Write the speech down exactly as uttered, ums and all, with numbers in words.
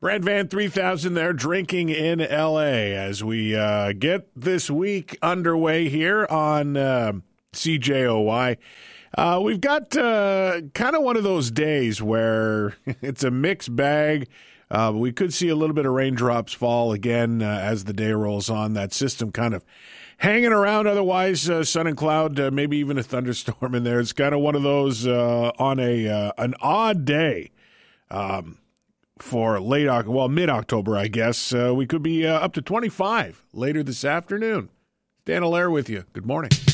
Brad Van three thousand there, drinking in L A as we uh, get this week underway here on uh, C J O Y. Uh, we've got uh, kind of one of those days where it's a mixed bag. Uh, we could see a little bit of raindrops fall again uh, as the day rolls on. That system kind of hanging around. Otherwise, uh, sun and cloud, uh, maybe even a thunderstorm in there. It's kind of one of those uh, on a uh, an odd day. Um, For late, well, mid-October, I guess. Uh, we could be uh, up to twenty-five later this afternoon. Dan Allaire with you. Good morning.